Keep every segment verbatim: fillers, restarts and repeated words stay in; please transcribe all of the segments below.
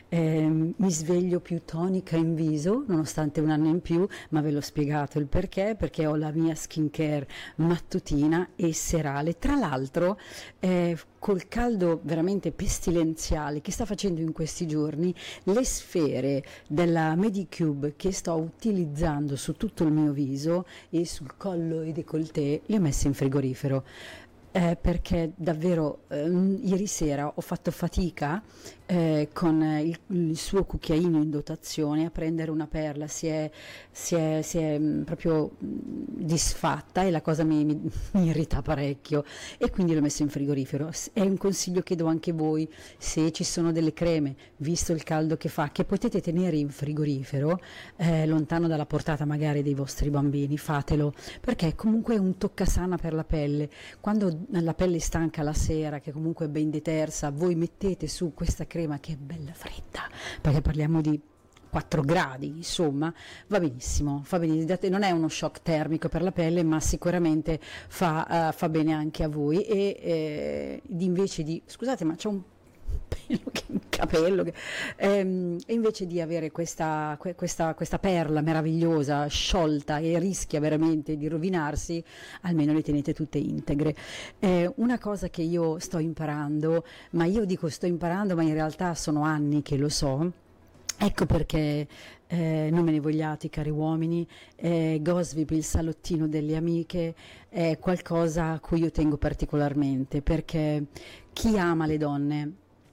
eh, mi sveglio più tonica in viso, nonostante un anno in più, ma ve l'ho spiegato il perché, perché ho la mia skincare mattutina e serale. Tra l'altro, eh, col caldo veramente pestilenziale che sta facendo in questi giorni, le sfere della Medicube che sto utilizzando su tutto il mio viso e sul collo e décolleté le ho messe in frigorifero. Eh, perché davvero eh, ieri sera ho fatto fatica eh, con il, il suo cucchiaino in dotazione a prendere una perla, si è, si è, si è mh, proprio mh, disfatta e la cosa mi, mi, mi irrita parecchio e quindi l'ho messo in frigorifero. È un consiglio che do anche voi: se ci sono delle creme, visto il caldo che fa, che potete tenere in frigorifero eh, lontano dalla portata magari dei vostri bambini, fatelo, perché comunque è un toccasana per la pelle. Quando la pelle è stanca la sera, che comunque è ben detersa, voi mettete su questa crema che è bella fredda, perché parliamo di quattro gradi, insomma, va benissimo, fa benissimo. Non è uno shock termico per la pelle, ma sicuramente fa, uh, fa bene anche a voi. E eh, invece di, scusate, ma c'è un pelo che un capello che, ehm, e invece di avere questa, que, questa, questa perla meravigliosa sciolta e rischia veramente di rovinarsi, almeno le tenete tutte integre. Eh, una cosa che io sto imparando, ma io dico sto imparando, ma in realtà sono anni che lo so. Ecco perché, eh, non me ne vogliate cari uomini, eh, Gosvip, il salottino delle amiche, è qualcosa a cui io tengo particolarmente, perché chi ama le donne,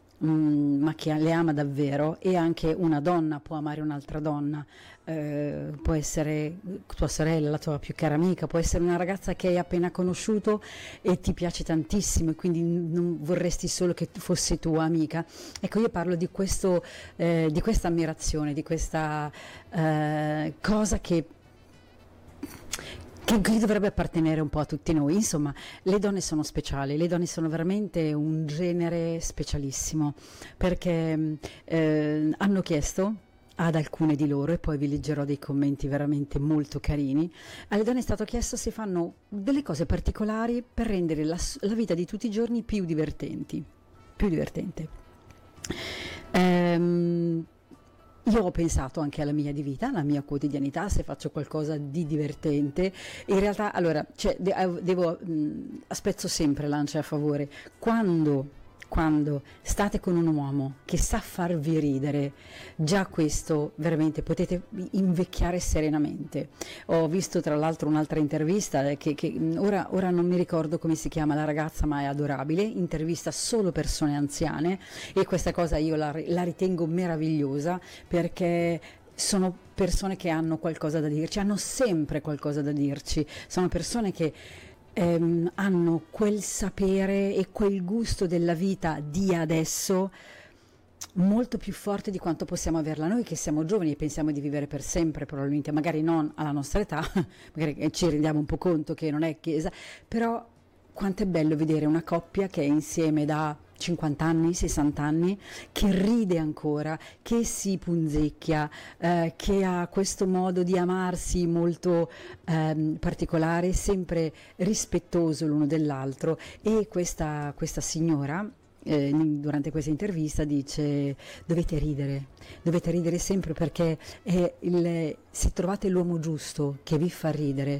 Mm, ma che le ama davvero, e anche una donna può amare un'altra donna, eh, può essere tua sorella, la tua più cara amica, può essere una ragazza che hai appena conosciuto e ti piace tantissimo e quindi non vorresti solo che fosse tua amica. Ecco, io parlo di questo, eh, di questa ammirazione, di questa eh, cosa che che che dovrebbe appartenere un po' a tutti noi. Insomma, le donne sono speciali, le donne sono veramente un genere specialissimo, perché eh, hanno chiesto ad alcune di loro, e poi vi leggerò dei commenti veramente molto carini, alle donne è stato chiesto se fanno delle cose particolari per rendere la, la vita di tutti i giorni più divertenti, più divertente. Ehm, Io ho pensato anche alla mia di vita, alla mia quotidianità, se faccio qualcosa di divertente. In realtà, allora, cioè, de- devo, mh, spezzo sempre lancia a favore. Quando, quando state con un uomo che sa farvi ridere, già questo veramente potete invecchiare serenamente. Ho visto tra l'altro un'altra intervista che, che ora, ora non mi ricordo come si chiama la ragazza, ma è adorabile, intervista solo persone anziane, e questa cosa io la, la ritengo meravigliosa, perché sono persone che hanno qualcosa da dirci, hanno sempre qualcosa da dirci, sono persone che ehm, hanno quel sapere e quel gusto della vita di adesso molto più forte di quanto possiamo averla noi che siamo giovani e pensiamo di vivere per sempre, probabilmente, magari non alla nostra età, magari ci rendiamo un po' conto che non è che, però quanto è bello vedere una coppia che è insieme da cinquanta anni, sessanta anni, che ride ancora, che si punzecchia, eh, che ha questo modo di amarsi molto ehm, particolare, sempre rispettoso l'uno dell'altro. E questa, questa signora eh, durante questa intervista dice: dovete ridere, dovete ridere sempre, perché è il, se trovate l'uomo giusto che vi fa ridere,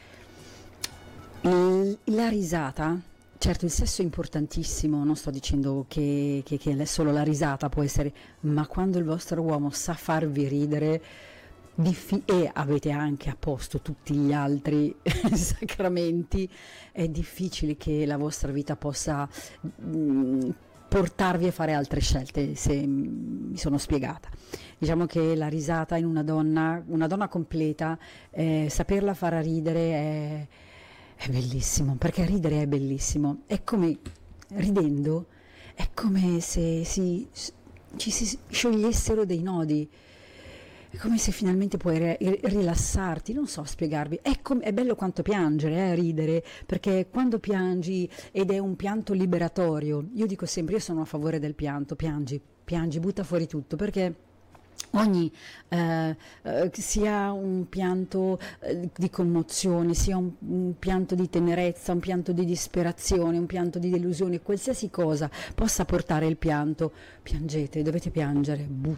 il, la risata. Certo, il sesso è importantissimo, non sto dicendo che, che, che solo la risata può essere, ma quando il vostro uomo sa farvi ridere, diffi- e avete anche a posto tutti gli altri sacramenti, è difficile che la vostra vita possa mh, portarvi a fare altre scelte, se mi sono spiegata. Diciamo che la risata in una donna, una donna completa, eh, saperla far ridere è... È bellissimo, perché ridere è bellissimo. È come, ridendo, è come se si, ci si sciogliessero dei nodi. È come se finalmente puoi re- rilassarti, non so spiegarvi. È, com- è bello quanto piangere, eh, ridere, perché quando piangi, ed è un pianto liberatorio, io dico sempre, io sono a favore del pianto, piangi, piangi, butta fuori tutto, perché ogni eh, eh, sia un pianto eh, di commozione, sia un, un pianto di tenerezza, un pianto di disperazione, un pianto di delusione, qualsiasi cosa possa portare il pianto, piangete, dovete piangere,